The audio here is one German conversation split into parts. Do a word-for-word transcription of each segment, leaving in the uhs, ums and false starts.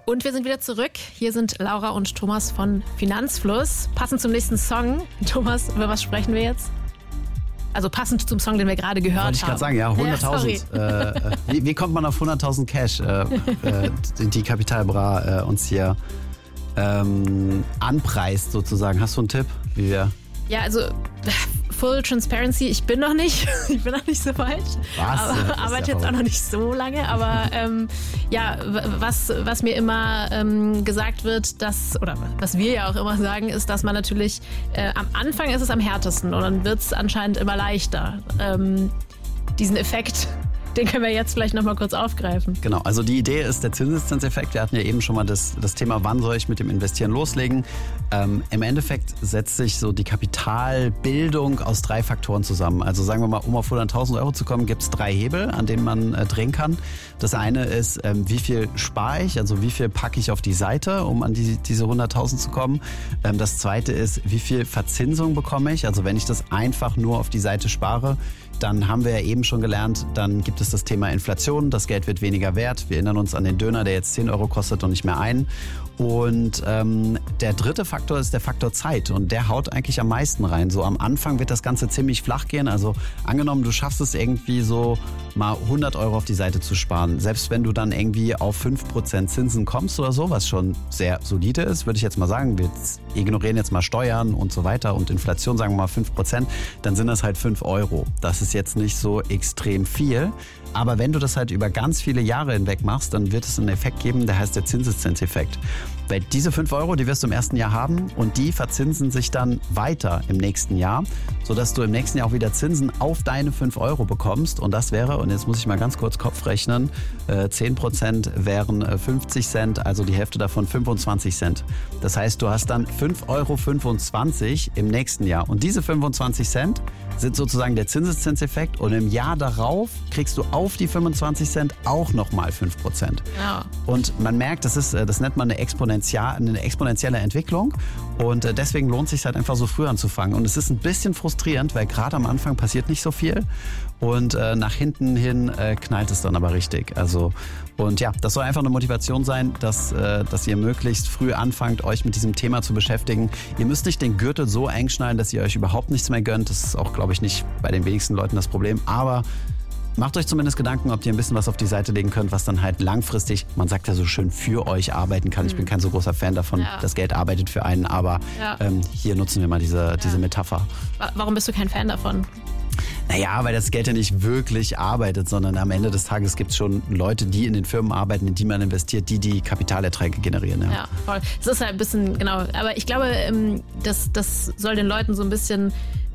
Und wir sind wieder zurück. Hier sind Laura und Thomas von Finanzfluss. Passend zum nächsten Song. Thomas, über was sprechen wir jetzt? Also passend zum Song, den wir gerade gehört haben. Wollte ich gerade sagen, ja, hunderttausend. Ja, äh, wie, wie kommt man auf hunderttausend Cash, äh, äh, die Capital Bra äh, uns hier ähm, anpreist sozusagen? Hast du einen Tipp, wie wir... Ja, also Full Transparency, ich bin noch nicht, ich bin noch nicht so weit, was? aber Ja, arbeite ja jetzt auch noch nicht so lange, aber ähm, ja, was, was mir immer ähm, gesagt wird, dass, oder was wir ja auch immer sagen, ist, dass man natürlich, äh, am Anfang ist es am härtesten und dann wird es anscheinend immer leichter, ähm, diesen Effekt. Den können wir jetzt vielleicht nochmal kurz aufgreifen. Genau, also die Idee ist der Zinseszinseffekt. Wir hatten ja eben schon mal das, das Thema, wann soll ich mit dem Investieren loslegen. Ähm, Im Endeffekt setzt sich so die Kapitalbildung aus drei Faktoren zusammen. Also sagen wir mal, um auf hunderttausend Euro zu kommen, gibt es drei Hebel, an denen man äh, drehen kann. Das eine ist, ähm, wie viel spare ich, also wie viel packe ich auf die Seite, um an die, diese hunderttausend zu kommen. Ähm, das zweite ist, wie viel Verzinsung bekomme ich. Also wenn ich das einfach nur auf die Seite spare, dann haben wir ja eben schon gelernt, dann gibt es das Thema Inflation, das Geld wird weniger wert. Wir erinnern uns an den Döner, der jetzt zehn Euro kostet und nicht mehr einen. Und ähm, der dritte Faktor ist der Faktor Zeit und der haut eigentlich am meisten rein. So am Anfang wird das Ganze ziemlich flach gehen. Also angenommen, du schaffst es irgendwie so mal hundert Euro auf die Seite zu sparen. Selbst wenn du dann irgendwie auf fünf Prozent Zinsen kommst oder so, was schon sehr solide ist, würde ich jetzt mal sagen, wir ignorieren jetzt mal Steuern und so weiter und Inflation, sagen wir mal fünf Prozent, dann sind das halt fünf Euro. Das ist jetzt nicht so extrem viel. Aber wenn du das halt über ganz viele Jahre hinweg machst, dann wird es einen Effekt geben, der heißt der Zinseszinseffekt. Weil diese fünf Euro, die wirst du im ersten Jahr haben und die verzinsen sich dann weiter im nächsten Jahr, sodass du im nächsten Jahr auch wieder Zinsen auf deine fünf Euro bekommst. Und das wäre, und jetzt muss ich mal ganz kurz Kopf rechnen, zehn Prozent wären fünfzig Cent, also die Hälfte davon fünfundzwanzig Cent. Das heißt, du hast dann fünf Euro fünfundzwanzig im nächsten Jahr. Und diese fünfundzwanzig Cent sind sozusagen der Zinseszinseffekt und im Jahr darauf kriegst du auf die fünfundzwanzig Cent auch nochmal fünf Prozent. Ja. Und man merkt, das ist, das nennt man eine, Exponential, eine exponentielle Entwicklung und deswegen lohnt es sich halt einfach so früh anzufangen. Und es ist ein bisschen frustrierend, weil gerade am Anfang passiert nicht so viel und äh, nach hinten hin äh, knallt es dann aber richtig. Also und ja, das soll einfach eine Motivation sein, dass, äh, dass ihr möglichst früh anfangt, euch mit diesem Thema zu beschäftigen. Ihr müsst nicht den Gürtel so eng schnallen, dass ihr euch überhaupt nichts mehr gönnt. Das ist auch, glaube ich, nicht bei den wenigsten Leuten das Problem. Aber macht euch zumindest Gedanken, ob ihr ein bisschen was auf die Seite legen könnt, was dann halt langfristig, man sagt ja so schön, für euch arbeiten kann. Ich bin kein so großer Fan davon, Ja. das Geld arbeitet für einen, aber Ja. ähm, hier nutzen wir mal diese, ja. diese Metapher. Warum bist du kein Fan davon? Naja, weil das Geld ja nicht wirklich arbeitet, sondern am Ende des Tages gibt es schon Leute, die in den Firmen arbeiten, in die man investiert, die die Kapitalerträge generieren. Ja, Ja, voll. Es ist halt ein bisschen, genau, aber ich glaube, ähm, das, das soll den Leuten so ein bisschen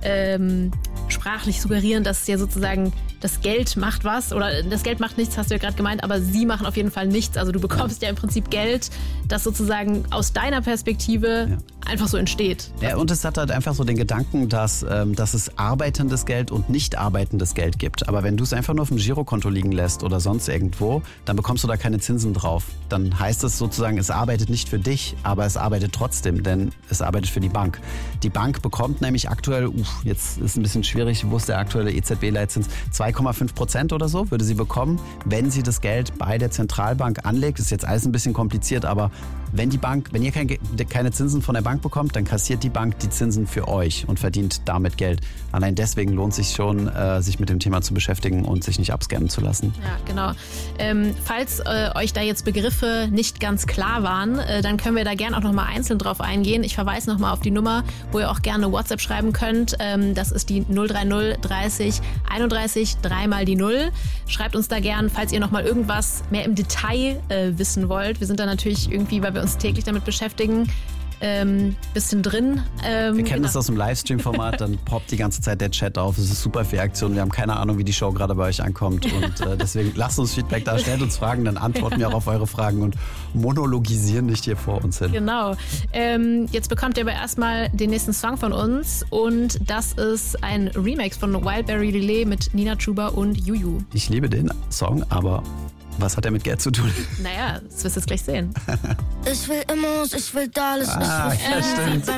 ähm, sprachlich suggerieren, dass ja sozusagen das Geld macht was oder das Geld macht nichts, hast du ja gerade gemeint, aber sie machen auf jeden Fall nichts. Also du bekommst ja, ja im Prinzip Geld, das sozusagen aus deiner Perspektive ja. einfach so entsteht. Ja, und es hat halt einfach so den Gedanken, dass, ähm, dass es arbeitendes Geld und nicht arbeitendes Geld gibt. Aber wenn du es einfach nur auf dem Girokonto liegen lässt oder sonst irgendwo, dann bekommst du da keine Zinsen drauf. Dann heißt es sozusagen, es arbeitet nicht für dich, aber es arbeitet trotzdem, denn es arbeitet für die Bank. Die Bank bekommt nämlich aktuell, uff, jetzt ist es ein bisschen schwierig, wo ist der aktuelle E Z B-Leitzins? zwei Komma fünf Prozent oder so würde sie bekommen, wenn sie das Geld bei der Zentralbank anlegt. Das ist jetzt alles ein bisschen kompliziert, aber wenn die Bank, wenn ihr kein, keine Zinsen von der Bank bekommt, dann kassiert die Bank die Zinsen für euch und verdient damit Geld. Allein deswegen lohnt sich schon, äh, sich mit dem Thema zu beschäftigen und sich nicht abscammen zu lassen. Ja, genau. Ähm, falls äh, euch da jetzt Begriffe nicht ganz klar waren, äh, dann können wir da gerne auch nochmal einzeln drauf eingehen. Ich verweise nochmal auf die Nummer, wo ihr auch gerne WhatsApp schreiben könnt. Ähm, das ist die null drei null dreißig einunddreißig dreimal die Null. Schreibt uns da gern, falls ihr nochmal irgendwas mehr im Detail äh, wissen wollt. Wir sind da natürlich irgendwie, weil wir uns täglich damit beschäftigen, ähm, bisschen drin. Ähm, wir kennen genau. das aus dem Livestream-Format, dann poppt die ganze Zeit der Chat auf. Es ist super viel Aktion. Wir haben keine Ahnung, wie die Show gerade bei euch ankommt. Und äh, deswegen lasst uns Feedback da, stellt uns Fragen, dann antworten wir auch auf eure Fragen und monologisieren nicht hier vor uns hin. Genau. Ähm, jetzt bekommt ihr aber erstmal den nächsten Song von uns und das ist ein Remix von Wildberry Lillet mit Nina Chuba und Juju. Ich liebe den Song, aber was hat er mit Geld zu tun? Naja, das wirst du jetzt gleich sehen. Ich will Immos, ich will Dollars, ah, ich will ja, stimmt. bei